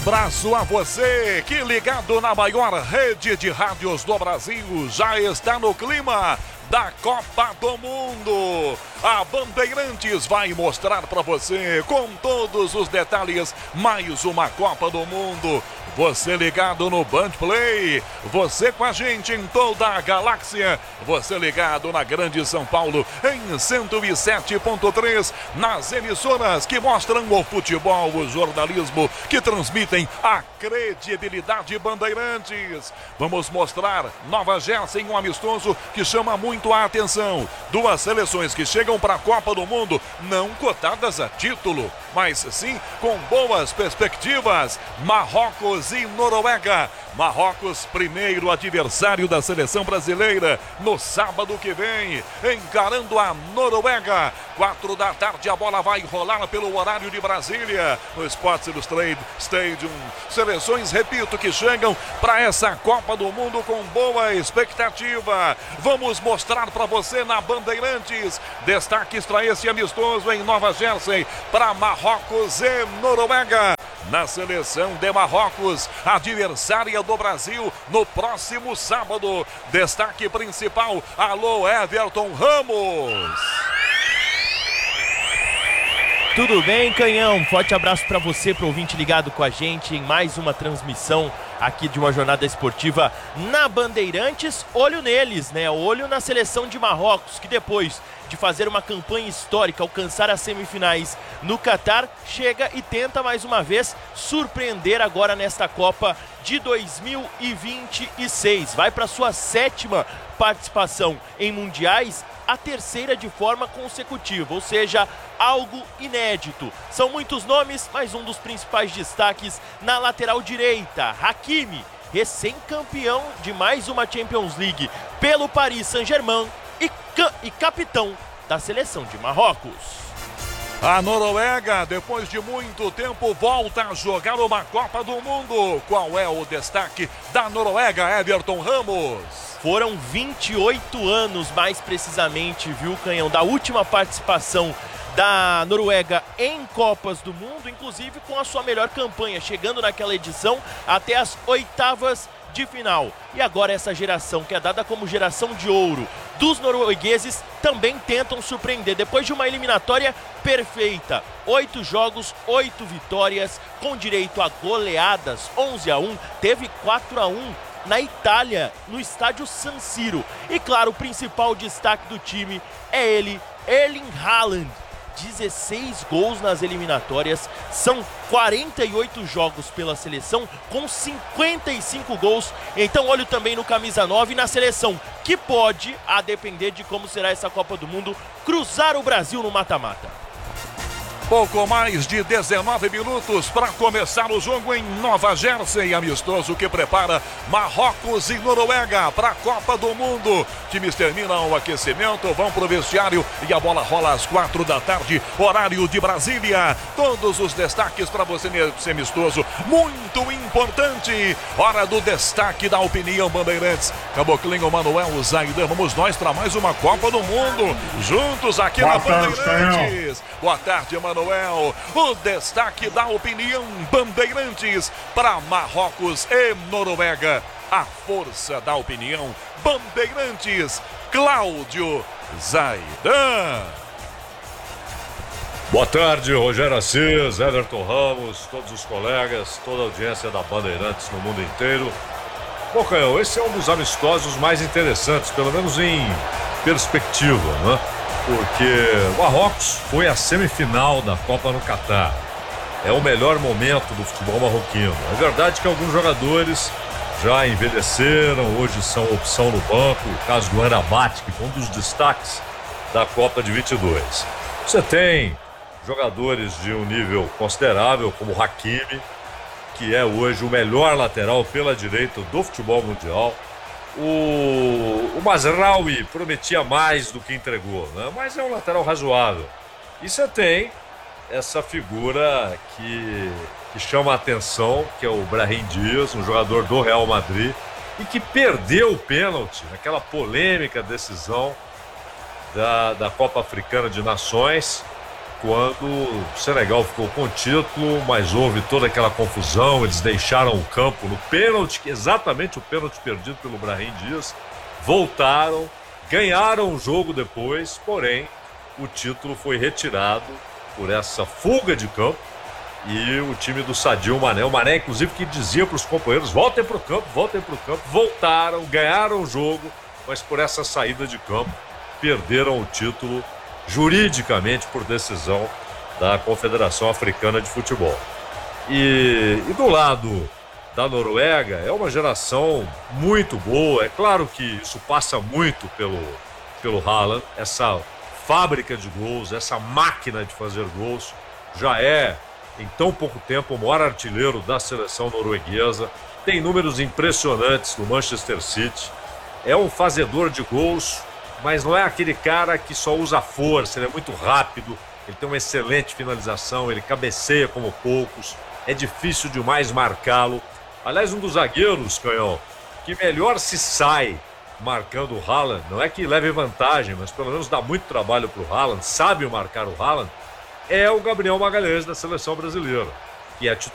Abraço a você que ligado na maior rede de rádios do Brasil já está no clima da Copa do Mundo. A Bandeirantes vai mostrar para você com todos os detalhes mais uma Copa do Mundo. Você ligado no Band Play, você com a gente em toda a galáxia, você ligado na Grande São Paulo em 107.3, nas emissoras que mostram o futebol, o jornalismo, que transmitem a credibilidade Bandeirantes. Vamos mostrar Nova Jersey, um amistoso que chama muito a atenção. Duas seleções que chegam para a Copa do Mundo não cotadas a título, mas sim com boas perspectivas. Marrocos e Noruega. Marrocos, primeiro adversário da seleção brasileira no sábado que vem, encarando a Noruega. 4 da tarde a bola vai rolar pelo horário de Brasília no Sports Illustrated Stadium. Seleções, repito, que chegam para essa Copa do Mundo com boa expectativa. Vamos mostrar para você na Bandeirantes destaques para esse amistoso em Nova Jersey para Marrocos e Noruega. Na seleção de Marrocos, adversária do Brasil no próximo sábado. Destaque principal, alô Everton Ramos. Tudo bem, Canhão? Forte abraço para você, pro ouvinte ligado com a gente em mais uma transmissão aqui de uma jornada esportiva na Bandeirantes. Olho neles, né? Olho na seleção de Marrocos, que depois de fazer uma campanha histórica, alcançar as semifinais no Catar, chega e tenta mais uma vez surpreender agora nesta Copa de 2026. Vai para sua 7ª participação em mundiais, a 3ª de forma consecutiva, ou seja, algo inédito. São muitos nomes, mas um dos principais destaques na lateral direita, Hakimi, recém-campeão de mais uma Champions League pelo Paris Saint-Germain e capitão da seleção de Marrocos. A Noruega, depois de muito tempo, volta a jogar uma Copa do Mundo. Qual é o destaque da Noruega, Everton Ramos? Foram 28 anos, mais precisamente, viu, Canhão, da última participação da Noruega em Copas do Mundo, inclusive com a sua melhor campanha, chegando naquela edição até as 8ª de final. E agora essa geração, que é dada como geração de ouro dos noruegueses, também tentam surpreender. Depois de uma eliminatória perfeita, 8 jogos, 8 vitórias, com direito a goleadas, 11-1, teve 4-1 na Itália, no estádio San Siro. E claro, o principal destaque do time é ele, Erling Haaland. 16 gols nas eliminatórias, são 48 jogos pela seleção com 55 gols. Então olho também no camisa 9 na seleção, que pode, a depender de como será essa Copa do Mundo, cruzar o Brasil no mata-mata. Pouco mais de 19 minutos para começar o jogo em Nova Jersey, amistoso que prepara Marrocos e Noruega para a Copa do Mundo. Times terminam o aquecimento, vão para o vestiário e a bola rola às 4 da tarde, horário de Brasília. Todos os destaques para você nesse amistoso, muito importante. Hora do destaque da opinião Bandeirantes. Caboclinho, Manuel, Zaidan, vamos nós para mais uma Copa do Mundo, juntos aqui na Bandeirantes. Boa tarde, Manuel. O destaque da opinião Bandeirantes para Marrocos e Noruega. A força da opinião Bandeirantes, Cláudio Zaidan. Boa tarde, Rogério Assis, Everton Ramos, todos os colegas, toda a audiência da Bandeirantes no mundo inteiro. Bom, Canhão, esse é um dos amistosos mais interessantes, pelo menos em perspectiva, né? Porque o Marrocos foi a semifinal da Copa no Catar. É o melhor momento do futebol marroquino. É verdade que alguns jogadores já envelheceram, hoje são opção no banco. O caso do Amrabat, que foi um dos destaques da Copa de 22. Você tem jogadores de um nível considerável, como o Hakimi, que é hoje o melhor lateral pela direita do futebol mundial. O Mazraoui prometia mais do que entregou, né? Mas é um lateral razoável. E você tem essa figura que chama a atenção, que é o Brahim Dias, um jogador do Real Madrid, e que perdeu o pênalti naquela polêmica decisão da Copa Africana de Nações. quando o Senegal ficou com o título, mas houve toda aquela confusão, eles deixaram o campo no pênalti, exatamente o pênalti perdido pelo Brahim Dias, voltaram, ganharam o jogo depois, porém o título foi retirado por essa fuga de campo e o time do Sadio Mané, o Mané inclusive que dizia para os companheiros, voltem para o campo, voltaram, ganharam o jogo, mas por essa saída de campo perderam o título juridicamente por decisão da Confederação Africana de Futebol. E do lado da Noruega, é uma geração muito boa. É claro que isso passa muito pelo Haaland, essa fábrica de gols, essa máquina de fazer gols. Já é, em tão pouco tempo, o maior artilheiro da seleção norueguesa. Tem números impressionantes no Manchester City. É um fazedor de gols, mas não é aquele cara que só usa força, ele é muito rápido, ele tem uma excelente finalização, ele cabeceia como poucos, é difícil demais marcá-lo. Aliás, um dos zagueiros, Canhão, que melhor se sai marcando o Haaland, não é que leve vantagem, mas pelo menos dá muito trabalho para o Haaland, sabe marcar o Haaland, é o Gabriel Magalhães da seleção brasileira, que é titular